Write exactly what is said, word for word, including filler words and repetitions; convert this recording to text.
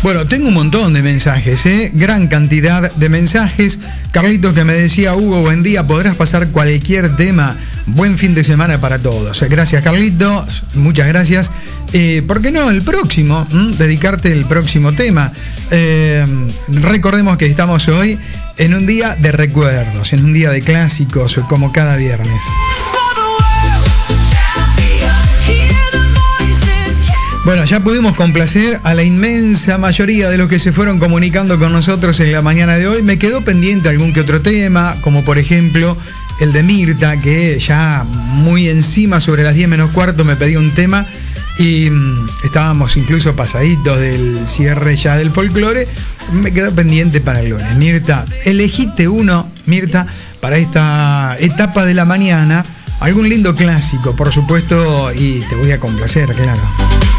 Bueno, tengo un montón de mensajes, ¿eh? Gran cantidad de mensajes. Carlitos que me decía, Hugo, buen día, podrás pasar cualquier tema. Buen fin de semana para todos. Gracias, Carlitos, muchas gracias. Eh, ¿Por qué no el próximo? ¿Mm? Dedicarte el próximo tema. Eh, recordemos que estamos hoy en un día de recuerdos, en un día de clásicos, como cada viernes. Bueno, ya pudimos complacer a la inmensa mayoría de los que se fueron comunicando con nosotros en la mañana de hoy. Me quedó pendiente algún que otro tema, como por ejemplo el de Mirta, que ya muy encima, sobre las diez menos cuarto, me pedía un tema y mmm, estábamos incluso pasaditos del cierre ya del folclore. Me quedó pendiente para el lunes. Mirta, elegiste uno, Mirta, para esta etapa de la mañana. Algún lindo clásico, por supuesto, y te voy a complacer, claro.